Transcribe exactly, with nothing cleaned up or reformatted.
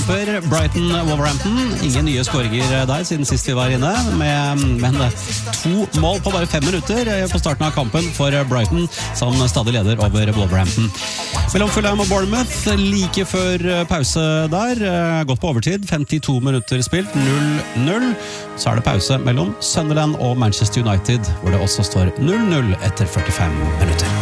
kamper. Brighton-Wolverhampton. Ingen nye skåringer der siden sist vi var inne, med, men to mål på bare fem minutter på starten av kampen for Brighton, som stadig leder over Wolverhampton. Mellom Fulham og Bournemouth, like før pause der, gått på overtid, femtito minutter spilt, null null. Så er det pause mellom Sunderland og Manchester United, hvor det også står null null etter førtifem minutter.